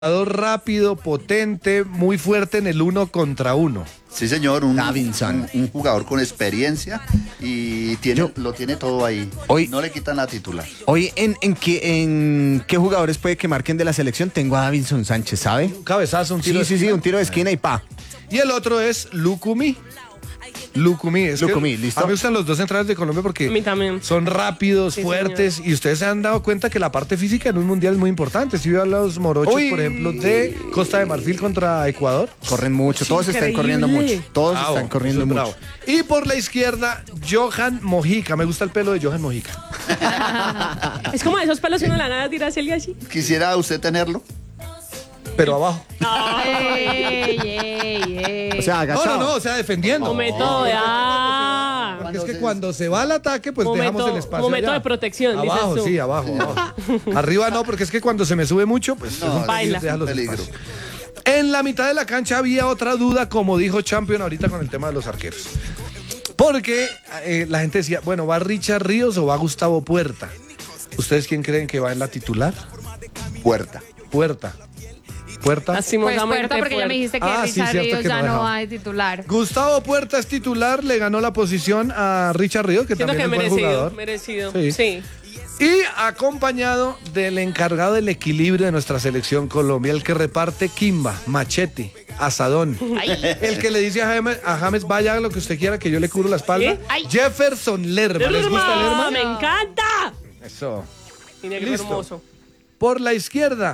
Rápido, potente, muy fuerte en el 1 contra 1. Sí, señor, un jugador con experiencia y lo tiene todo ahí. Hoy, no le quitan la titular. Hoy, ¿en qué jugadores puede que marquen de la selección? Tengo a Davinson Sánchez, ¿sabe? Un cabezazo, un tiro de esquina. Sí, un tiro de esquina y pa. Y el otro es Lucumí. Lucumí, listo. A mí me gustan los dos centrales de Colombia porque a mí también. Son rápidos, sí, fuertes, señor. Y ustedes se han dado cuenta que la parte física en un mundial es muy importante. Si veo a los morochos, por ejemplo, de Costa de Marfil contra Ecuador. Corren mucho, todos están corriendo mucho. Todos están corriendo mucho. Y por la izquierda, Johan Mojica. Me gusta el pelo de Johan Mojica. Es como esos pelos que uno la nada tira hacia el así. ¿Quisiera usted tenerlo? Pero abajo. O sea, agachado. No, o sea, defendiendo. Como método porque es que cuando se va al ataque, pues dejamos el espacio. Como método de protección, abajo, dices tú. Sí, abajo. Arriba no, porque es que cuando se me sube mucho, pues no, baila. Deja los peligro. En la mitad de la cancha había otra duda, como dijo Champion ahorita con el tema de los arqueros. Porque la gente decía, bueno, ¿va Richard Ríos o va Gustavo Puerta? ¿Ustedes quién creen que va en la titular? Puerta. Puerta, pues Puerta, porque ya me dijiste que Richard Ríos ya no va de titular. Gustavo Puerta es titular, le ganó la posición a Richard Ríos, que también es buen jugador. Merecido. Sí. Y acompañado del encargado del equilibrio de nuestra selección Colombia, el que reparte quimba, machete, asadón. El que le dice a James, vaya lo que usted quiera, que yo le cubro la espalda. Jefferson Lerma. ¿Les gusta Lerma? ¡Me encanta! Eso. Y negro hermoso. Por la izquierda,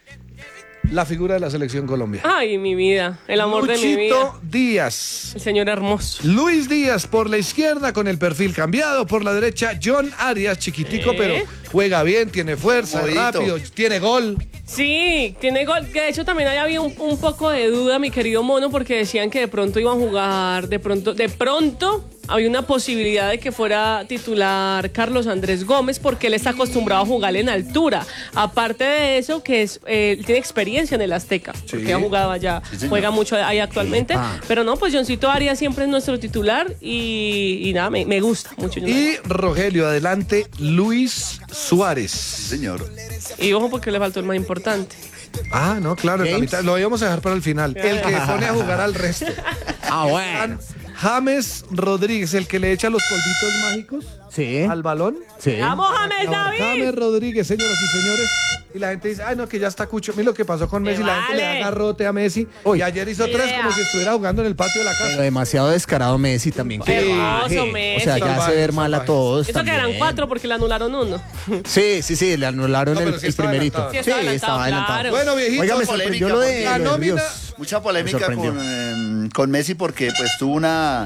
la figura de la selección Colombia. Ay, mi vida, el amor de mi vida. Luchito Díaz. El señor hermoso. Luis Díaz por la izquierda con el perfil cambiado. Por la derecha, John Arias, chiquitico, pero juega bien, tiene fuerza, es rápido, tiene gol. Sí, tiene gol. De hecho, también había un poco de duda, mi querido Mono, porque decían que de pronto iban a jugar, de pronto había una posibilidad de que fuera titular Carlos Andrés Gómez, porque él está acostumbrado a jugar en altura. Aparte de eso, que tiene experiencia en el Azteca, porque ha jugado allá, juega mucho ahí actualmente. Pero no, pues Johncito Arias siempre es nuestro titular y nada, me gusta mucho. Y Rogelio, adelante, Luis Suárez. Sí, señor. Y ojo, porque le faltó el más importante. Ah, no, claro, en la mitad, lo íbamos a dejar para el final. El que pone a jugar al resto. Bueno. James Rodríguez, el que le echa los polvitos mágicos al balón. Sí. ¡Vamos, James David! James Rodríguez, señoras y señores. Y la gente dice, ay, no, que ya está Cucho. Mira lo que pasó con Messi. La gente le da garrote a Messi. Y ayer hizo 3 como si estuviera jugando en el patio de la casa. Pero demasiado descarado Messi también. Hermoso O Messi. sea, ya hace ver mal a todos. Eso que eran 4 porque le anularon 1. Sí, le anularon el primerito. Sí, estaba adelantado. Claro. Bueno, viejito. Oiga, me sorprendió lo de la nómina. Mucha polémica con Messi porque pues tuvo una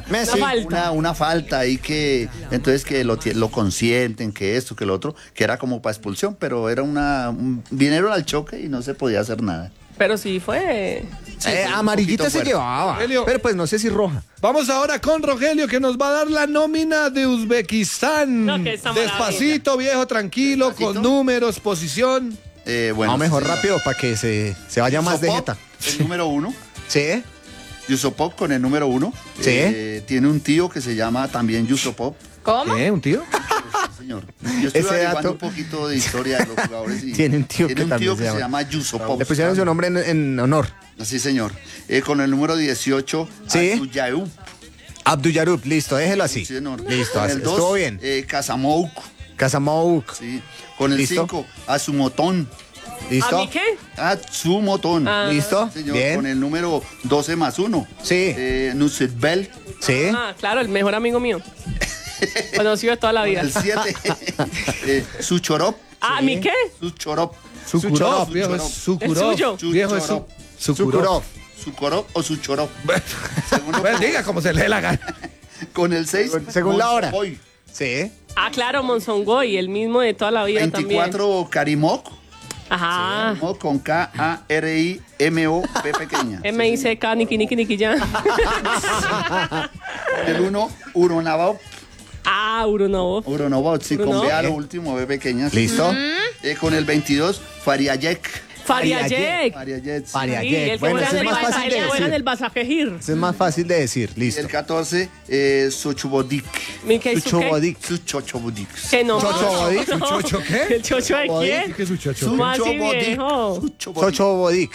falta ahí que entonces que lo consienten, que esto, que lo otro, que era como para expulsión, pero era vinieron al choque y no se podía hacer nada. Pero sí fue... Amarillita se llevaba, Rogelio. Pero pues no sé si roja. Vamos ahora con Rogelio, que nos va a dar la nómina de Uzbekistán. No, despacito, viejo, tranquilo, con números, posición. Bueno, mejor rápido para que se vaya más de jeta. El número 1. Sí. Yusupov con el número 1. Sí. Tiene un tío que se llama también Yusupov. ¿Cómo? ¿Qué? ¿Un tío? Sí, señor. Yo estuve averiguando un poquito de historia de los jugadores. Y tiene un tío que se llama Yusupov. Le pusieron su nombre en honor. Sí, señor. Con el número 18, Abduyayub. Abduyayub, listo, déjelo así. Sí, señor. Listo, con el 2, estuvo bien. Casamouk. Sí. Con el 5, Azumotón. ¿Listo? ¿A mí qué? Atsumotón. ¿Listo? Señor, bien. con el número 12 más 1. Sí. Nusitbel. Sí. Claro, el mejor amigo mío. Conocido de toda la vida. El 7, Suchorov. ¿A mí qué? Suchorov. Sukurov, viejo, es Sukurov. ¿El suyo? Viejo, es Sukurov. Sukurov o Suchorov. Bueno, diga como se lee la gana. Con el 6, según la hora. Sí. Claro, Monsongoy, el mismo de toda la vida 24, también. Karimok. Ajá. Karimok con Karimop pequeña. M-I-C-K, Niki ya. El 1, Uronavov. Uronovov. Sí, con B a lo último, B pequeña. ¿Listo? Con el 22, Fariayek. Fariayek. Fariayek. Bueno, ese es más fácil de decir. El Basajejir. Ese es más fácil de decir, listo. El 14, Suchobodik. Suchobodik. Suchobodik. ¿Qué no? Suchobodik. ¿Chocho qué? ¿El chocho de quién? ¿Qué es un chocho? ¿Cómo así, viejo? Suchobodik.